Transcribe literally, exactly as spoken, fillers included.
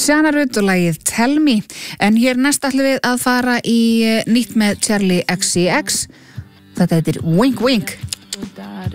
Sjana Rut og lagið Tell Me. En hér næst ætlum við að fara í nýtt með Charlie X C X. Þetta heitir Wink Wink.